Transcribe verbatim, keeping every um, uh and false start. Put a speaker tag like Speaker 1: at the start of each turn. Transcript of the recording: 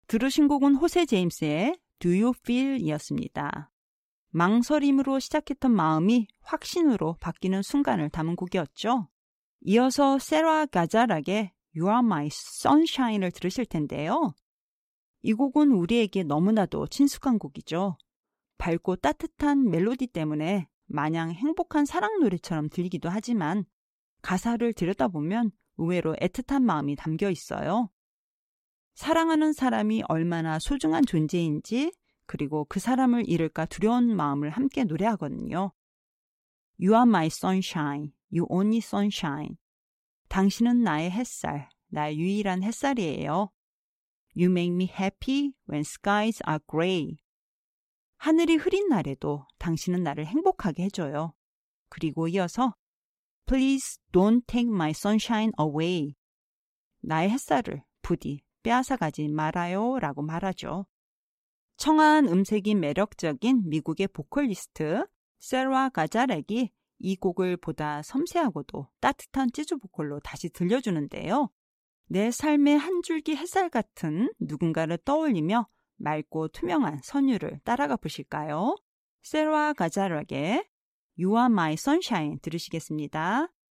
Speaker 1: 들으신 곡은 호세 제임스의 Do You Feel 이었습니다. 망설임으로 시작했던 마음이 확신으로 바뀌는 순간을 담은 곡이었죠. 이어서 세라 가자락의 You Are My Sunshine을 들으실 텐데요. 이 곡은 우리에게 너무나도 친숙한 곡이죠. 밝고 따뜻한 멜로디 때문에 마냥 행복한 사랑 노래처럼 들리기도 하지만 가사를 들여다보면 의외로 애틋한 마음이 담겨 있어요. 사랑하는 사람이 얼마나 소중한 존재인지 그리고 그 사람을 잃을까 두려운 마음을 함께 노래하거든요. You are my sunshine, you only sunshine. 당신은 나의 햇살, 나의 유일한 햇살이에요. You make me happy when skies are gray. 하늘이 흐린 날에도 당신은 나를 행복하게 해줘요. 그리고 이어서 Please don't take my sunshine away. 나의 햇살을 부디 빼앗아가지 말아요 라고 말하죠. 청아한 음색이 매력적인 미국의 보컬리스트 세라 가자렉이 이 곡을 보다 섬세하고도 따뜻한 재즈 보컬로 다시 들려주는데요. 내 삶의 한 줄기 햇살 같은 누군가를 떠올리며 맑고 투명한 선율을 따라가 보실까요? 세라 가자렉의 You are my sunshine 들으시겠습니다.